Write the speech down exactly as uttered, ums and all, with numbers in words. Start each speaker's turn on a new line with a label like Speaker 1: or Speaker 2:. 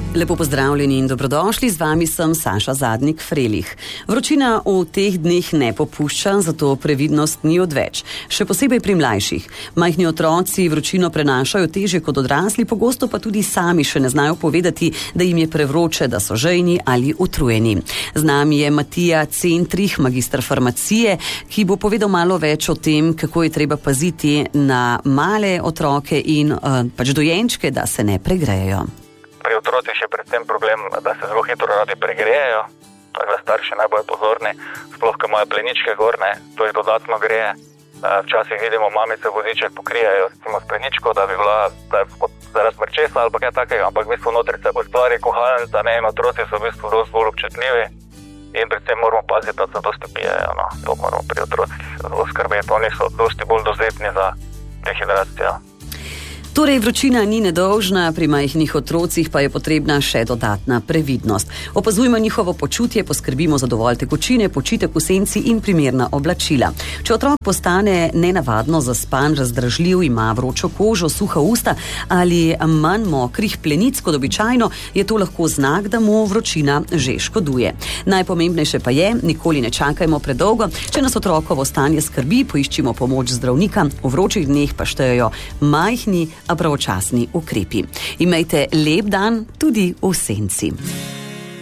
Speaker 1: Lepo pozdravljeni in dobrodošli, z vami sem Saša Zadnik Frelih. Vročina v teh dneh ne popušča, zato previdnost ni odveč. Še posebej pri mlajših. Majhni otroci vročino prenašajo teže kot odrasli, pogosto pa tudi sami še ne znajo povedati, da jim je prevroče, da so žejni ali utrujeni. Z nami je Matija Centrih, magister farmacije, ki bo povedal malo več o tem, kako je treba paziti na male otroke in uh, pač dojenčke, da se ne pregrejejo.
Speaker 2: Pri otrocih je predvsem problem, da se zelo hitro radi pregrejejo, tako da starši najbolj pozorni, sploh ko imajo pleničke gorne, to je dodatno greje. Včasih vidimo, mamice voziček pokrijajo s pleničko, da bi bila da zaradi mrčesa ali pa kaj takega, ampak v bistvu notri se ustvari kuhalnica, ne, in otroci so v bistvu dosti bolj občutljivi in predvsem moramo paziti, da se dosti pijejo, no, to moramo pri otrocih zelo skrbeti, oni so dosti bolj dovzetni za dehidracijo.
Speaker 1: Torej, vročina ni nedolžna, pri majhnih otrocih pa je potrebna še dodatna previdnost. Opazujmo njihovo počutje, poskrbimo za dovolj tekočine, počitek v senci in primerna oblačila. Če otrok postane nenavadno zaspan, razdražljiv, ima vročo kožo, suha usta ali manj mokrih plenic kot običajno, je to lahko znak, da mu vročina že škoduje. Najpomembnejše pa je, nikoli ne čakajmo predolgo. Če nas otrokovo stanje skrbi, poiščimo pomoč zdravnika, v vročih dneh pa štejejo majhni, a pravočasni ukrepi. Imejte lep dan tudi v senci.